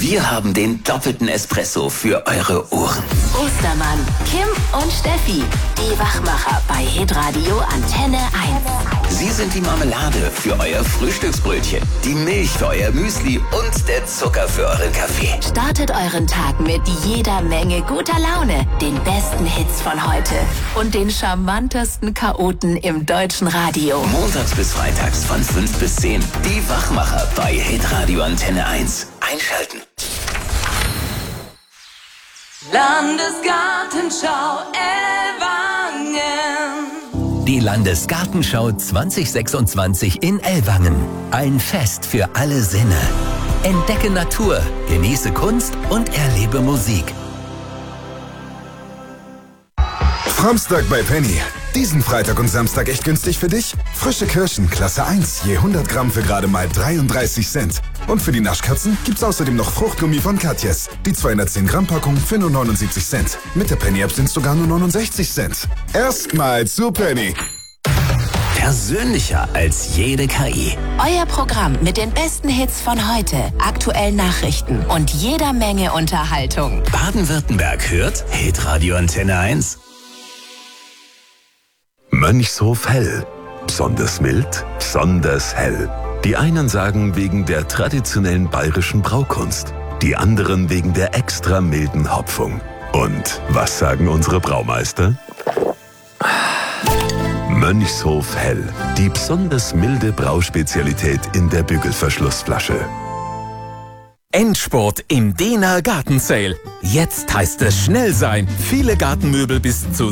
Wir haben den doppelten Espresso für eure Ohren. Ostermann, Kim und Steffi, die Wachmacher bei Hitradio Antenne 1. Sie sind die Marmelade für euer Frühstücksbrötchen, die Milch für euer Müsli und der Zucker für euren Kaffee. Startet euren Tag mit jeder Menge guter Laune, den besten Hits von heute und den charmantesten Chaoten im deutschen Radio. Montags bis freitags von 5 bis 10. Die Wachmacher bei Hitradio Antenne 1. Einschalten. Landesgartenschau Ellwangen. Die Landesgartenschau 2026 in Ellwangen. Ein Fest für alle Sinne. Entdecke Natur, genieße Kunst und erlebe Musik. Samstag bei Penny. Diesen Freitag und Samstag echt günstig für dich? Frische Kirschen, Klasse 1, je 100 Gramm für gerade mal 33 Cent. Und für die Naschkatzen gibt's außerdem noch Fruchtgummi von Katjes. Die 210 Gramm Packung für nur 79 Cent. Mit der Penny-App sind's sogar nur 69 Cent. Erstmal zu Penny. Persönlicher als jede KI. Euer Programm mit den besten Hits von heute, aktuellen Nachrichten und jeder Menge Unterhaltung. Baden-Württemberg hört Hitradio Antenne 1. Mönchshof Hell. Besonders mild, besonders hell. Die einen sagen wegen der traditionellen bayerischen Braukunst, die anderen wegen der extra milden Hopfung. Und was sagen unsere Braumeister? Mönchshof Hell. Die besonders milde Brauspezialität in der Bügelverschlussflasche. Endspurt im Dehner Gartensale. Jetzt heißt es schnell sein. Viele Gartenmöbel bis zu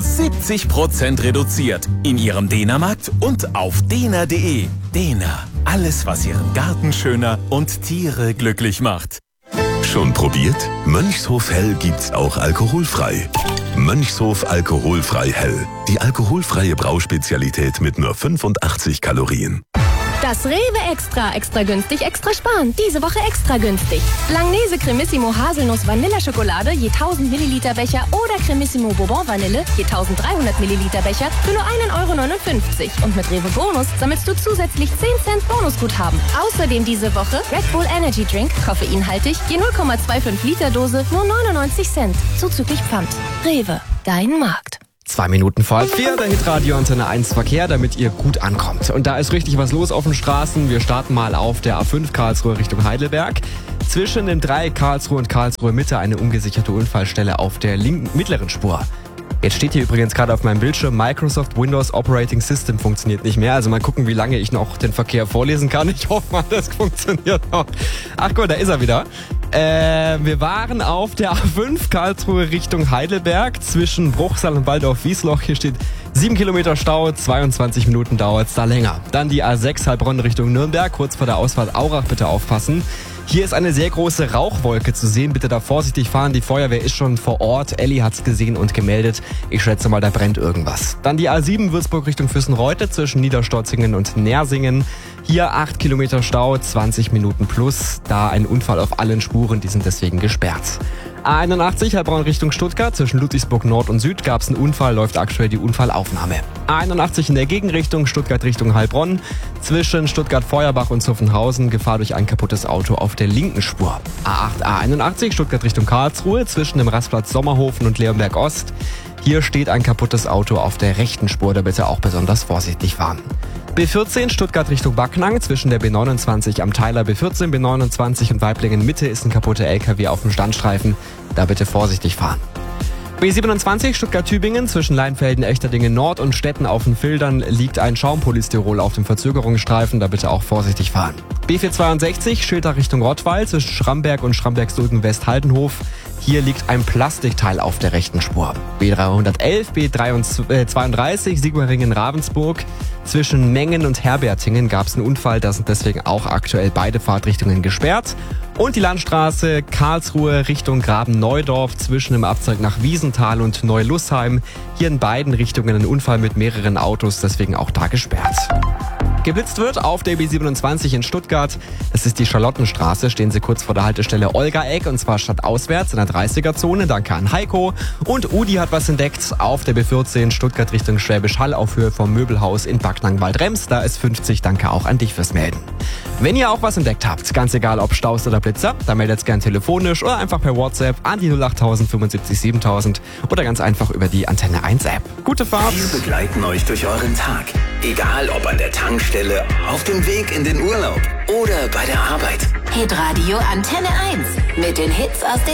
70% reduziert. In Ihrem Dehnermarkt und auf dehner.de. Dehner. Alles, was Ihren Garten schöner und Tiere glücklich macht. Schon probiert? Mönchshof Hell gibt's auch alkoholfrei. Mönchshof alkoholfrei Hell. Die alkoholfreie Brauspezialität mit nur 85 Kalorien. Das Rewe extra günstig, extra sparen. Diese Woche extra günstig. Langnese Cremissimo Haselnuss Vanilleschokolade je 1000 Milliliter Becher oder Cremissimo Bourbon Vanille je 1300 Milliliter Becher für nur 1,59 €. Und mit Rewe Bonus sammelst du zusätzlich 10 Cent Bonusguthaben. Außerdem diese Woche Red Bull Energy Drink, koffeinhaltig, je 0,25 Liter Dose, nur 99 Cent. Zuzüglich Pfand. Rewe, dein Markt. 2 Minuten vor 4, der Hitradio Antenne 1 Verkehr, damit ihr gut ankommt. Und da ist richtig was los auf den Straßen. Wir starten mal auf der A5 Karlsruhe Richtung Heidelberg. Zwischen dem Dreieck Karlsruhe und Karlsruhe Mitte eine ungesicherte Unfallstelle auf der mittleren Spur. Jetzt steht hier übrigens gerade auf meinem Bildschirm, Microsoft Windows Operating System funktioniert nicht mehr. Also mal gucken, wie lange ich noch den Verkehr vorlesen kann. Ich hoffe mal, das funktioniert noch. Ach gut, da ist er wieder. Wir waren auf der A5 Karlsruhe Richtung Heidelberg zwischen Bruchsal und Waldorf-Wiesloch. Hier steht 7 Kilometer Stau, 22 Minuten dauert's da länger. Dann die A6 Heilbronn Richtung Nürnberg, kurz vor der Ausfahrt Aurach, bitte aufpassen. Hier ist eine sehr große Rauchwolke zu sehen. Bitte da vorsichtig fahren. Die Feuerwehr ist schon vor Ort. Elli hat's gesehen und gemeldet. Ich schätze mal, da brennt irgendwas. Dann die A7 Würzburg Richtung Füssenreute zwischen Niederstorzingen und Nersingen. Hier 8 Kilometer Stau, 20 Minuten plus. Da ein Unfall auf allen Spuren, die sind deswegen gesperrt. A81 Heilbronn Richtung Stuttgart. Zwischen Ludwigsburg Nord und Süd gab es einen Unfall, läuft aktuell die Unfallaufnahme. A81 in der Gegenrichtung, Stuttgart Richtung Heilbronn. Zwischen Stuttgart-Feuerbach und Zuffenhausen Gefahr durch ein kaputtes Auto auf der linken Spur. A8, A81 Stuttgart Richtung Karlsruhe. Zwischen dem Rastplatz Sommerhofen und Leonberg Ost. Hier steht ein kaputtes Auto auf der rechten Spur, da bitte auch besonders vorsichtig fahren. B14 Stuttgart Richtung Backnang, zwischen der B29 am Teiler B14, B29 und Weiblingen Mitte ist ein kaputter LKW auf dem Standstreifen, da bitte vorsichtig fahren. B27 Stuttgart-Tübingen, zwischen Leinfelden, Echterdingen Nord und Stetten auf den Fildern liegt ein Schaumpolystyrol auf dem Verzögerungsstreifen, da bitte auch vorsichtig fahren. B462 Schiltach Richtung Rottweil, zwischen Schramberg und Schramberg-Sulden-West-Haldenhof. Hier liegt ein Plastikteil auf der rechten Spur. B311, B32 Sigmaringen-Ravensburg. Zwischen Mengen und Herbertingen gab es einen Unfall, da sind deswegen auch aktuell beide Fahrtrichtungen gesperrt. Und die Landstraße Karlsruhe Richtung Graben-Neudorf zwischen dem Abzweig nach Wiesenthal und Neulussheim. Hier in beiden Richtungen ein Unfall mit mehreren Autos, deswegen auch da gesperrt. Geblitzt wird auf der B27 in Stuttgart. Das ist die Charlottenstraße. Stehen Sie kurz vor der Haltestelle Olgaegg und zwar stadtauswärts in der 30er-Zone. Danke an Heiko. Und Udi hat was entdeckt auf der B14 Stuttgart Richtung Schwäbisch Hall auf Höhe vom Möbelhaus in Backnang-Waldrems. Da ist 50. Danke auch an dich fürs Melden. Wenn ihr auch was entdeckt habt, ganz egal ob Staus oder Blitzer, dann meldet gern telefonisch oder einfach per WhatsApp an die 08000 75 7000 oder ganz einfach über die Antenne 1 App. Gute Fahrt! Wir begleiten euch durch euren Tag. Egal ob an der Tankstelle, auf dem Weg in den Urlaub oder bei der Arbeit. Hitradio Antenne 1 mit den Hits aus den